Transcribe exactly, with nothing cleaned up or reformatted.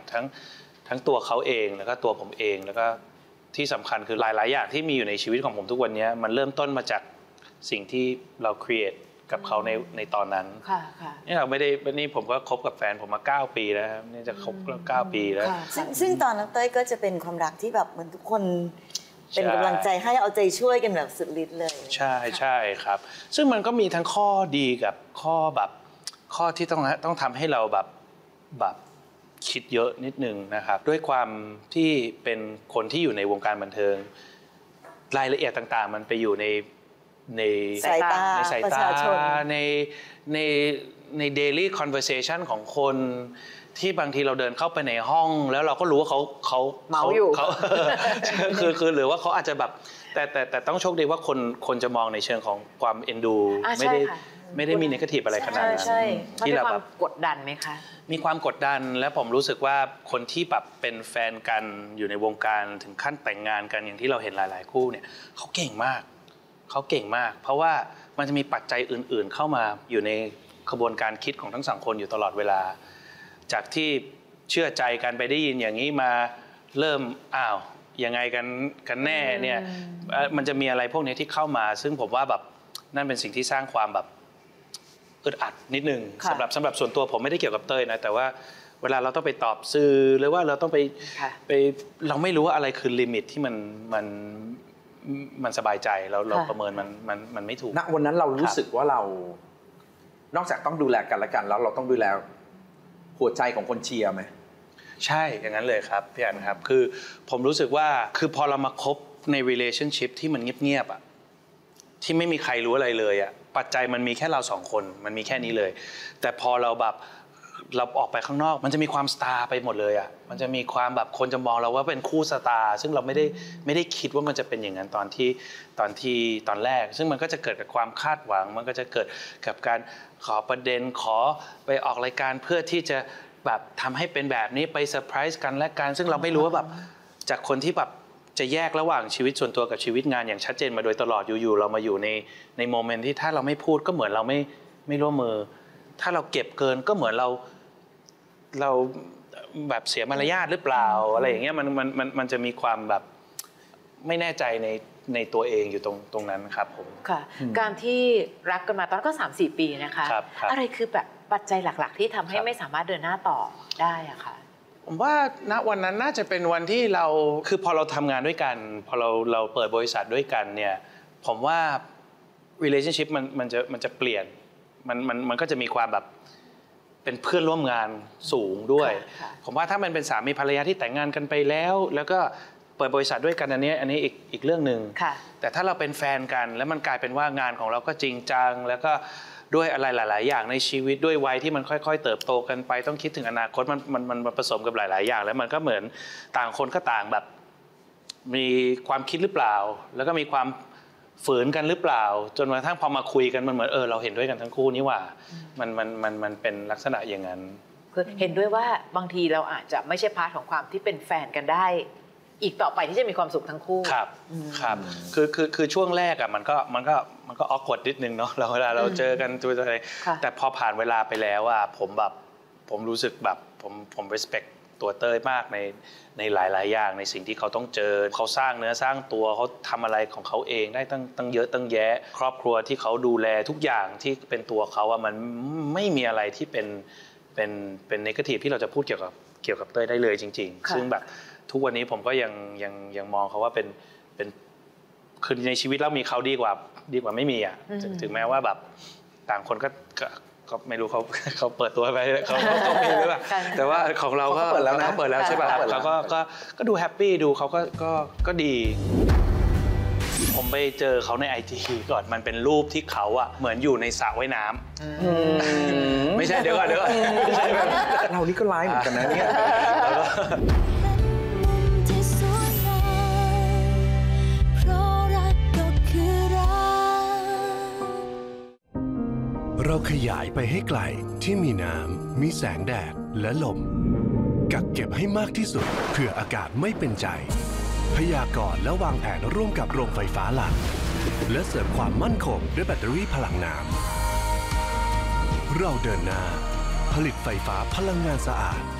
ทั้งทั้งตัวเขาเองแล้วก็ตัวผมเองแล้วก็ที่สำคัญคือหลายๆอย่างที่มีอยู่ในชีวิตของผมทุกวันนี้มันเริ่มต้นมาจากสิ่งที่เรา create กับเขาในในตอนนั้นนี่เราไม่ได้นี่ผมก็คบกับแฟนผมมาเก้าปีแล้วนี่จะครบแล้วเก้าปีแล้วซึ่งซึ่งตอนนั้นเต้ยก็จะเป็นความรักที่แบบเหมือนทุกคนเป็นกำลังใจให้เอาใจช่วยกันแบบสุดฤทธิ์เลยใช่ใช่ครับซึ่งมันก็มีทั้งข้อดีกับข้อแบบข้อที่ต้องต้องทำให้เราแบบแบบคิดเยอะนิดนึงนะครับด้วยความที่เป็นคนที่อยู่ในวงการบันเทิงรายละเอียดต่างๆมันไปอยู่ในในสายตาในสายตาในในใน daily conversation ของคนที่บางทีเราเดินเข้าไปในห้องแล้วเราก็รู้ว่าเขาเขาเมาอยู่เขาคือคือหรือว่าเขาอาจจะแบบแต่แต่แต่ต้องโชคดีว่าคนคนจะมองในเชิงของความเอ็นดูไม่ได้ไม่ได้มีเนกาทีฟอะไรขนาดนั้นที่เราแบบกดดันไหมคะมีความกดดันและผมรู้สึกว่าคนที่แบบเป็นแฟนกันอยู่ในวงการถึงขั้นแต่งงานกันอย่างที่เราเห็นหลายๆคู่เนี่ยเขาเก่งมากเขาเก่งมากเพราะว่ามันจะมีปัจจัยอื่นๆเข้ามาอยู่ในกระบวนการคิดของทั้งสองคนอยู่ตลอดเวลาจากที่เชื่อใจกันไปได้ยินอย่างนี้มาเริ่มอ้าวยังไงกันกันแน่เนี่ยมันจะมีอะไรพวกนี้ที่เข้ามาซึ่งผมว่าแบบนั่นเป็นสิ่งที่สร้างความแบบอึดอัดนิดนึงสำหรับสำหรับส่วนตัวผมไม่ได้เกี่ยวกับเต้ยนะแต่ว่าเวลาเราต้องไปตอบสื่อหรือว่าเราต้องไปไปเราไม่รู้ว่าอะไรคือลิมิตที่มันมันมันสบายใจเราเราประเมินมันมันมันไม่ถูกณวันนั้นเรารู้สึกว่าเรานอกจากต้องดูแลกันและกันแล้วเราต้องดูแลหัวใจของคนเชียร์ไหมใช่อย่างนั้นเลยครับพี่อันครับคือผมรู้สึกว่าคือพอเรามาคบใน relationship ที่มันเงียบๆอ่ะที่ไม่มีใครรู้อะไรเลยอ่ะปัจจัยมันมีแค่เราสองคนมันมีแค่นี้เลยแต่พอเราแบบเราออกไปข้างนอกมันจะมีความสตาร์ไปหมดเลยอ่ะมันจะมีความแบบคนจะมองเราว่าเป็นคู่สตาร์ซึ่งเราไม่ได้ไม่ได้คิดว่ามันจะเป็นอย่างนั้นตอนที่ตอนที่ตอนแรกซึ่งมันก็จะเกิดกับความคาดหวังมันก็จะเกิดกับการขอประเด็นขอไปออกรายการเพื่อที่จะแบบทำให้เป็นแบบนี้ไปเซอร์ไพรส์กันและกันซึ่งเราไม่รู้ว่าแบบจากคนที่แบบจะแยกระหว่างชีวิตส่วนตัวกับชีวิตงานอย่างชัดเจนมาโดยตลอดอยู่ๆเรามาอยู่ในในโมเมนต์ที่ถ้าเราไม่พูดก็เหมือนเราไม่ไม่ร่วมมือถ้าเราเก็บเกินก็เหมือนเราเราแบบเสียมารยาทหรือเปล่าอะไรอย่างเงี้ยมันมันมันมันจะมีความแบบไม่แน่ใจในในตัวเองอยู่ตรงตรงนั้นครับผมค่ะการที่รักกันมาตอนก็ สามสี่ ปีนะคะอะไรคือแบบปัจจัยหลักๆที่ทำให้ไม่สามารถเดินหน้าต่อได้อะค่ะผมว่าณวันนั้นน่าจะเป็นวันที่เราคือพอเราทำงานด้วยกันพอเราเราเปิดบริษัทด้วยกันเนี่ยผมว่า relationship มันมันจะมันจะเปลี่ยนมันมันมันก็จะมีความแบบเป็นเพื่อนร่วมงานสูงด้วยผมว่าถ้ามันเป็นสามีภรรยาที่แต่งงานกันไปแล้วแล้วก็เปิดบริษัทด้วยกันอันนี้อันนี้อีกอีกเรื่องหนึ่งแต่ถ้าเราเป็นแฟนกันแล้วมันกลายเป็นว่างานของเราก็จริงจังแล้วก็ด้วยอะไรหลายๆอย่างในชีวิตด้วยวัยที่มันค่อยๆเติบโตกันไปต้องคิดถึงอนาคตมันมันมันผสมกับหลายๆอย่างแล้วมันก็เหมือนต่างคนก็ต่างแบบมีความคิดหรือเปล่าแล้วก็มีความฝืนกันหรือเปล่าจนกระทั่งพอมาคุยกันมันเหมือนเออเราเห็นด้วยกันทั้งคู่นี่ว่ามันมันมันมันเป็นลักษณะอย่างนั้นเห็นด้วยว่าบางทีเราอาจจะไม่ใช่พาร์ทของความที่เป็นแฟนกันได้อีกต่อไปที่จะมีความสุขทั้งคู่ครับครับคือคือคือช่วงแรกอ่ะมันก็มันก็มันก็ออกกดนิดนึงเนาะเราเวลาเราเจอกันตัวอะไรแต่พอผ่านเวลาไปแล้วอ่ะผมแบบผมรู้สึกแบบผมผม respect ตัวเต้ยมากในในหลายๆอย่างในสิ่งที่เขาต้องเจอเขาสร้างเนื้อสร้างตัวเขาทำอะไรของเขาเองได้ตั้งตั้งเยอะตั้งแยะครอบครัวที่เขาดูแลทุกอย่างที่เป็นตัวเขาอ่ะมันไม่มีอะไรที่เป็นเป็นเป็นเนกาทีฟที่เราจะพูดเกี่ยวกับเกี่ยวกับเต้ยได้เลยจริงๆซึ่งแบบทุกวันนี้ผมก็ยังยังยังมองเขาว่าเป็นเป็นคือในชีวิตเรามีเขาดีกว่าดีกว่าไม่มีอ่ะถึงแม้ว่าแบบต่างคนก็ก็ไม่รู้เขาเขาเปิดตัวไปเขาเขาไม่รู้อ่ะแต่ว่าของเราก็เปิดแล้วนะเปิดแล้วใช่ป่ะเขาก็ก็ก็ดูแฮปปี้ดูเขาก็ก็ก็ดีผมไปเจอเขาในไอจีก่อนมันเป็นรูปที่เขาอะเหมือนอยู่ในสระว่ายน้ำไม่ใช่เดี๋ยวก่อนเดี๋ยวก่อนเรานี่ก็ไลฟ์เหมือนกันนะเนี่ยเราขยายไปให้ไกลที่มีน้ำมีแสงแดดและลมกักเก็บให้มากที่สุดเพื่ออากาศไม่เป็นใจพยากรณ์และวางแผนร่วมกับโรงไฟฟ้าหลักและเสริมความมั่นคงด้วยแบตเตอรี่พลังน้ำเราเดินหน้าผลิตไฟฟ้าพลังงานสะอาด